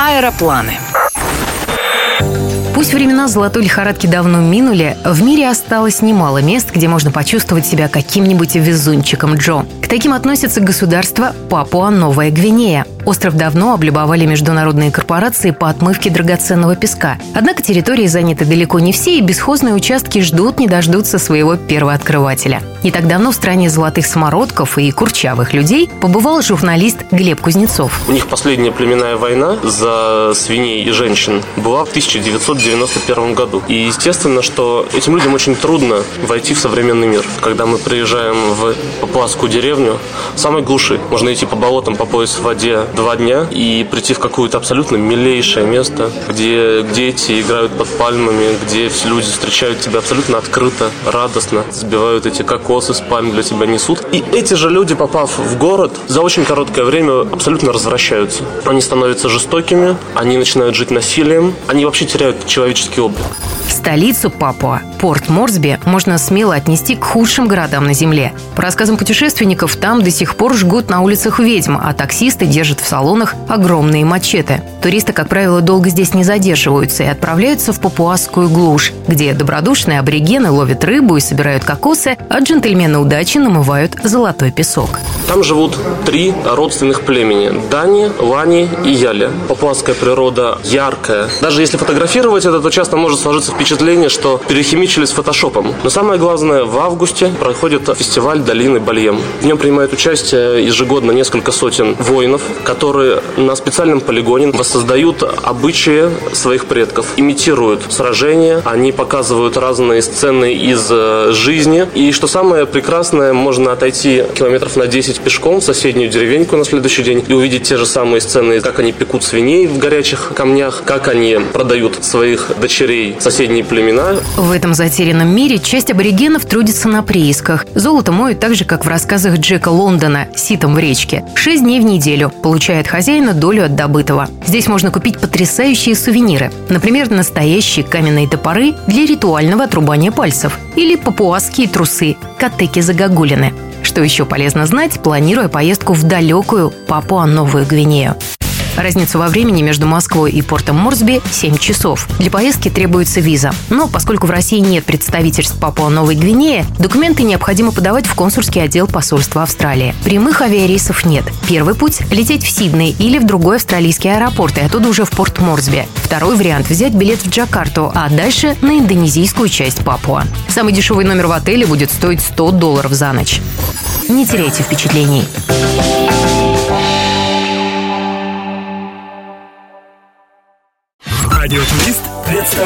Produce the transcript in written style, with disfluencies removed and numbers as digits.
Аэропланы. Пусть времена золотой лихорадки давно минули, в мире осталось немало мест, где можно почувствовать себя каким-нибудь везунчиком Джо. К таким относятся государство Папуа-Новая Гвинея. Остров давно облюбовали международные корпорации по отмывке драгоценного песка. Однако территории заняты далеко не все, и бесхозные участки ждут не дождутся своего первооткрывателя. Не так давно в стране золотых самородков и курчавых людей побывал журналист Глеб Кузнецов. У них последняя племенная война за свиней и женщин была в 1991 году. И естественно, что этим людям очень трудно войти в современный мир. Когда мы приезжаем в папуасскую деревню, в самой глуши, можно идти по болотам по пояс в воде 2 дня и прийти в какое-то абсолютно милейшее место, где дети играют под пальмами, где все люди встречают тебя абсолютно открыто, радостно, сбивают эти кокосы с пальм, для тебя несут. И эти же люди, попав в город, за очень короткое время абсолютно развращаются. Они становятся жестокими, они начинают жить насилием, они вообще теряют человеческий облик. Столицу Папуа, порт Морсби, можно смело отнести к худшим городам на Земле. По рассказам путешественников, там до сих пор жгут на улицах ведьм, а таксисты держат в салонах огромные мачете. Туристы, как правило, долго здесь не задерживаются и отправляются в папуасскую глушь, где добродушные аборигены ловят рыбу и собирают кокосы, а джентльмены удачи намывают золотой песок. Там живут 3 родственных племени – Дани, Лани и Яли. Папуасская природа яркая. Даже если фотографировать это, то часто может сложиться впечатление, что перехимичили с фотошопом. Но самое главное, в августе проходит фестиваль долины Бальем. В нем принимают участие ежегодно несколько сотен воинов, которые на специальном полигоне воссоздают обычаи своих предков, имитируют сражения, они показывают разные сцены из жизни. И что самое прекрасное, можно отойти километров на 10 пешком в соседнюю деревеньку на следующий день и увидеть те же самые сцены, как они пекут свиней в горячих камнях, как они продают своих дочерей в соседние племена. В этом затерянном мире часть аборигенов трудится на приисках. Золото моют так же, как в рассказах Джека Лондона «Ситом в речке». 6 дней в неделю. Получает хозяина долю от добытого. Здесь можно купить потрясающие сувениры. Например, настоящие каменные топоры для ритуального отрубания пальцев. Или папуасские трусы – катеки-загогулины. Что еще полезно знать, планируя поездку в далекую Папуа-Новую Гвинею. Разница во времени между Москвой и портом Морсби – 7 часов. Для поездки требуется виза. Но поскольку в России нет представительств Папуа-Новой Гвинеи, документы необходимо подавать в консульский отдел посольства Австралии. Прямых авиарейсов нет. Первый путь – лететь в Сидней или в другой австралийский аэропорт, и оттуда уже в порт Морсби. Второй вариант – взять билет в Джакарту, а дальше на индонезийскую часть Папуа. Самый дешевый номер в отеле будет стоить $100 за ночь. Не теряйте впечатлений. Радио Твист представляет